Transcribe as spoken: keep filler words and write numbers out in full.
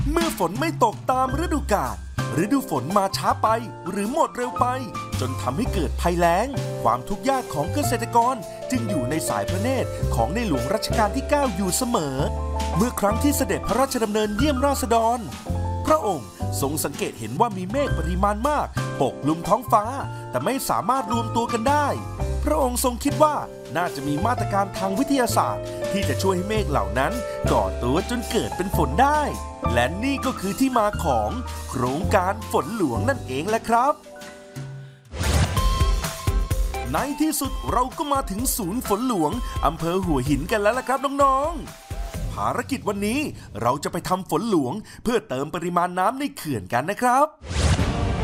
เมื่อฝนไม่ตกตามฤดูกาลฤดูฝนมาช้าไปหรือหมดเร็วไปจนทำให้เกิดภัยแล้งความทุกข์ยากของเกษตรกรจึงอยู่ในสายพระเนตรของในหลวงรัชกาลที่เก้าอยู่เสมอเมื่อครั้งที่เสด็จพระราชดำเนินเยี่ยมราษฎรพระองค์ทรงสังเกตเห็นว่ามีเมฆปริมาณมากปกคลุมท้องฟ้าแต่ไม่สามารถรวมตัวกันได้พระองค์ทรงคิดว่าน่าจะมีมาตรการทางวิทยาศาสตร์ที่จะช่วยให้เมฆเหล่านั้นก่อตัวจนเกิดเป็นฝนได้และนี่ก็คือที่มาของโครงการฝนหลวงนั่นเองแหละครับในที่สุดเราก็มาถึงศูนย์ฝนหลวงอำเภอหัวหินกันแล้วล่ะครับน้องๆภารกิจวันนี้เราจะไปทำฝนหลวงเพื่อเติมปริมาณน้ำในเขื่อนกันนะครับ